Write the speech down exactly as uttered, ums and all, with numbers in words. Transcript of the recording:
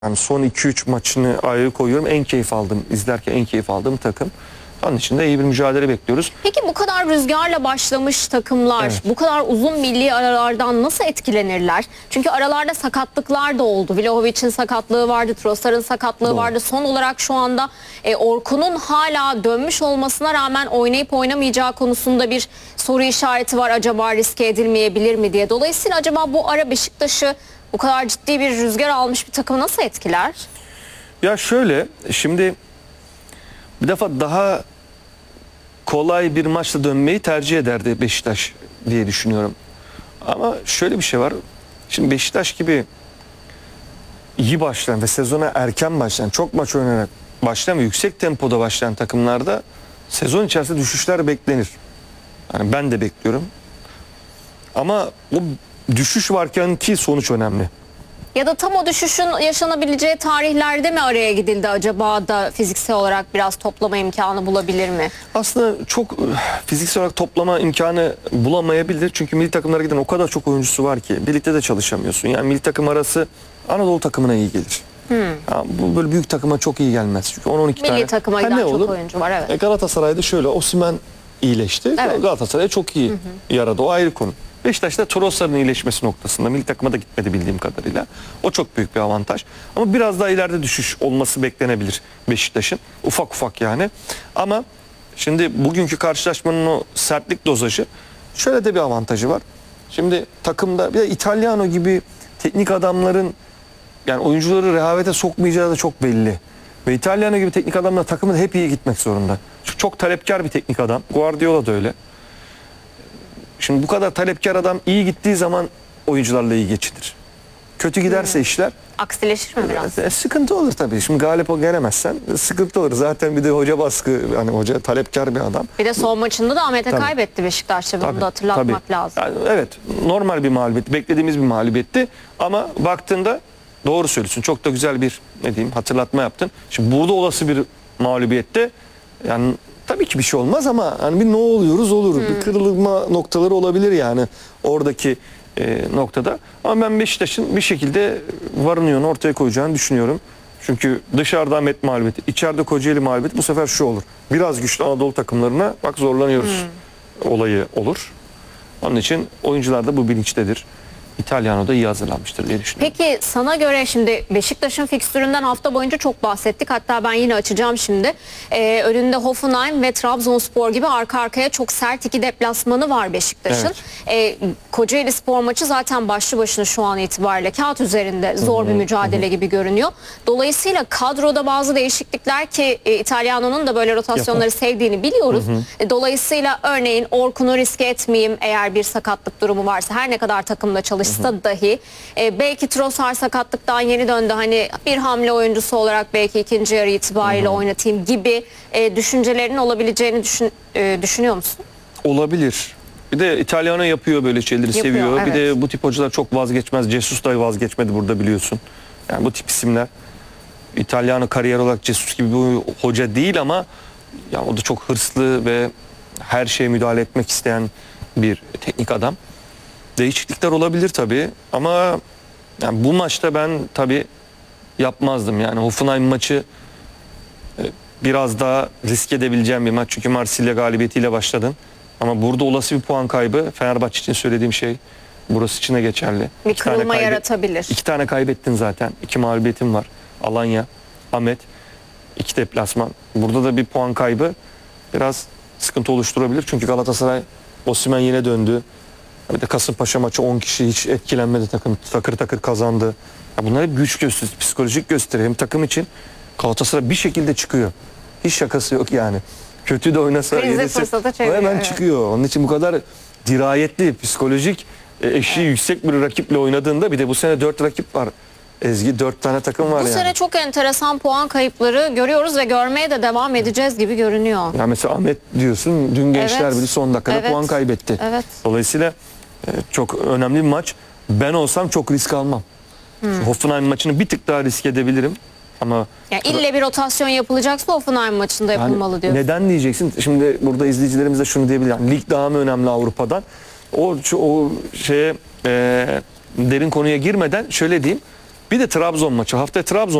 Yani son iki üç maçını ayrı koyuyorum. En keyif aldım, izlerken en keyif aldığım takım. Onun için de iyi bir mücadele bekliyoruz. Peki bu kadar rüzgarla başlamış takımlar, Evet. bu kadar uzun milli aralardan nasıl etkilenirler? Çünkü aralarda sakatlıklar da oldu. Vlahovic'in sakatlığı vardı, Trossard'ın sakatlığı Doğru. vardı. Son olarak şu anda e, Orkun'un hala dönmüş olmasına rağmen oynayıp oynamayacağı konusunda bir soru işareti var. Acaba riske edilmeyebilir mi diye. Dolayısıyla acaba bu ara Beşiktaş'ı bu kadar ciddi bir rüzgar almış bir takımı nasıl etkiler? Ya şöyle, şimdi bir defa daha kolay bir maçla dönmeyi tercih ederdi Beşiktaş diye düşünüyorum. Ama şöyle bir şey var. Şimdi Beşiktaş gibi iyi başlayan ve sezona erken başlayan, çok maç oynayarak başlayan ve yüksek tempoda başlayan takımlarda sezon içerisinde düşüşler beklenir. Yani ben de bekliyorum. Ama o düşüş varken ki sonuç önemli. Ya da tam o düşüşün yaşanabileceği tarihlerde mi araya gidildi acaba da fiziksel olarak biraz toplama imkanı bulabilir mi? Aslında çok fiziksel olarak toplama imkanı bulamayabilir. Çünkü milli takımlara giden o kadar çok oyuncusu var ki birlikte de çalışamıyorsun. Yani milli takım arası Anadolu takımına iyi gelir. Hmm. Yani bu böyle büyük takıma çok iyi gelmez. Çünkü on on iki Milli tane. takıma Ha, giden ne çok olur? oyuncu var, evet. E, Galatasaray'da şöyle, Osimhen iyileşti. Evet. Galatasaray'a çok iyi hı hı. yaradı. O ayrı konu. Beşiktaş'ta Trossard'ın iyileşmesi noktasında milli takıma da gitmedi bildiğim kadarıyla. O çok büyük bir avantaj. Ama biraz daha ileride düşüş olması beklenebilir Beşiktaş'ın. Ufak ufak yani. Ama şimdi bugünkü karşılaşmanın o sertlik dozajı şöyle de bir avantajı var. Şimdi takımda bir de İtalyano gibi teknik adamların yani oyuncuları rehavete sokmayacağı da çok belli. Ve İtalyano gibi teknik adamlar takımın hep iyi gitmek zorunda. Çünkü çok talepkar bir teknik adam. Guardiola da öyle. Şimdi bu kadar talepkar adam iyi gittiği zaman oyuncularla iyi geçinir. Kötü giderse hmm. işler aksileşir mi biraz? E, sıkıntı olur tabii. Şimdi galip o gelemezsen sıkıntı olur. Zaten bir de hoca baskı, yani hoca talepkar bir adam. Bir de son maçında da Ahmet'e kaybetti Beşiktaş'ta. Bunu tabii, da hatırlatmak tabii. lazım. Yani evet, normal bir mağlubiyet, beklediğimiz bir mağlubiyetti ama baktığında doğru söylüyorsun. Çok da güzel bir ne diyeyim hatırlatma yaptın. Şimdi burada olası bir mağlubiyette yani tabii ki bir şey olmaz ama hani bir ne oluyoruz olur. Hmm. Bir kırılma noktaları olabilir yani oradaki e, noktada. Ama ben Beşiktaş'ın bir şekilde varını ortaya koyacağını düşünüyorum. Çünkü dışarıda Ahmet mağlubiyeti, içeride Kocaeli mağlubiyeti bu sefer şu olur. Biraz güçlü Anadolu takımlarına bak zorlanıyoruz hmm. olayı olur. Onun için oyuncular da bu bilinçtedir. İtalyano da iyi hazırlanmıştır diye düşünüyorum. Peki sana göre şimdi Beşiktaş'ın fikstüründen hafta boyunca çok bahsettik. Hatta ben yine açacağım şimdi. Ee, önünde Hoffenheim ve Trabzonspor gibi arka arkaya çok sert iki deplasmanı var Beşiktaş'ın. Evet. Ee, Kocaeli Spor maçı zaten başlı başına şu an itibariyle kağıt üzerinde zor bir mücadele gibi görünüyor. Dolayısıyla kadroda bazı değişiklikler ki e, İtalyano'nun da böyle rotasyonları Yapar. sevdiğini biliyoruz. Hı hı. E, dolayısıyla örneğin Orkun'u riske etmeyeyim eğer bir sakatlık durumu varsa her ne kadar takımda çalışsa Hı -hı. dahi e, belki Trossard sakatlıktan yeni döndü, hani bir hamle oyuncusu olarak belki ikinci yarı itibariyle Hı -hı. oynatayım gibi e, düşüncelerin olabileceğini düşün, e, düşünüyor musun? Olabilir. Bir de İtalyano yapıyor böyle şeyleri, yapıyor, seviyor. Evet. Bir de bu tip hocalar çok vazgeçmez. Jesus da vazgeçmedi burada biliyorsun. Yani bu tip isimler. İtalyano kariyer olarak Jesus gibi bir hoca değil ama ya o da çok hırslı ve her şeye müdahale etmek isteyen bir teknik adam. Değişiklikler olabilir tabii ama yani bu maçta ben tabii yapmazdım. Yani Hoffenheim maçı biraz daha risk edebileceğim bir maç. Çünkü Marsilya galibiyetiyle başladın. Ama burada olası bir puan kaybı Fenerbahçe için söylediğim şey burası için de geçerli. Bir iki kırılma yaratabilir. İki tane kaybettin zaten. İki mağlubiyetin var. Alanya, Ahmet, iki deplasman. Burada da bir puan kaybı biraz sıkıntı oluşturabilir. Çünkü Galatasaray Osimhen yine döndü. Bir de Kasımpaşa maçı on kişi hiç etkilenmedi, takım takır takır kazandı. Ya bunlar hep güç gösterisi, psikolojik gösteri. Hem takım için Galatasaray bir şekilde çıkıyor. Hiç şakası yok yani. Kötü de oynasa yedisi, hemen evet. çıkıyor. Onun için bu kadar dirayetli, psikolojik eşiği evet. yüksek bir rakiple oynadığında bir de bu sene dört rakip var. Ezgi dört tane takım var bu yani. Bu sene çok enteresan puan kayıpları görüyoruz ve görmeye de devam edeceğiz gibi görünüyor. Ya mesela Ahmet diyorsun, dün Gençler evet. Birliği son dakikada evet. puan kaybetti. Evet. Dolayısıyla çok önemli bir maç. Ben olsam çok risk almam. Hmm. Hoffenheim maçını bir tık daha risk edebilirim. Ama yani ille bir rotasyon yapılacaksa Hoffenheim maçında yani yapılmalı diyorsun. Neden diyeceksin? Şimdi burada izleyicilerimiz de şunu diyebilir. Yani lig daha mı önemli Avrupa'dan? O, o şeye e, derin konuya girmeden şöyle diyeyim. Bir de Trabzon maçı. Haftaya Trabzon